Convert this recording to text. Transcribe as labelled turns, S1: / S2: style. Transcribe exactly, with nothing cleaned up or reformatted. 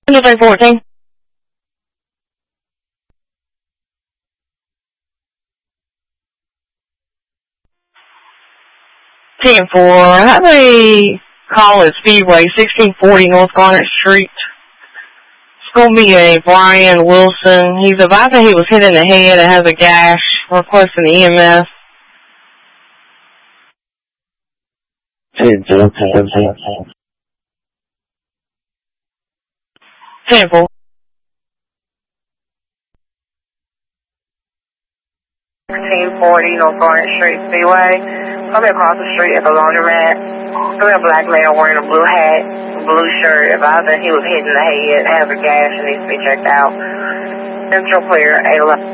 S1: three fourteen. ten four. How they call it Speedway, sixteen forty North Garnet Street. It's going to be a Brian Wilson. He's about to, he was hit in the head and has a gash. Requesting E M S. ten four. ten four.
S2: sixteen forty North Garnet Street Speedway. Coming across the street at the laundromat. There's a black man wearing a blue hat, blue shirt. Advising he was hit in the head, has a gash and needs to be checked out. Central clear, eight eleven.